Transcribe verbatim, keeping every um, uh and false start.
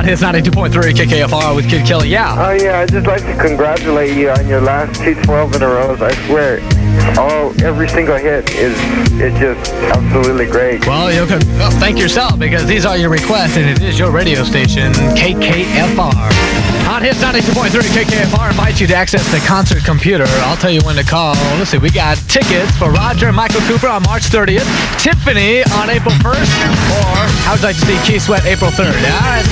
His ninety-two point three K K F R with Kid Kelly. Yeah. Oh, yeah, I'd just like to congratulate you on your last two twelve in a row. I swear, all every single hit is is just absolutely great. Well, you can well, thank yourself because these are your requests and it is your radio station, K K F R. On His ninety-two point three K K F R invites you to access the concert computer. I'll tell you when to call. Let's see, we got tickets for Roger and Michael Cooper on March thirtieth, Tiffany on April first, or how would you like to see Keith Sweat April third? All right.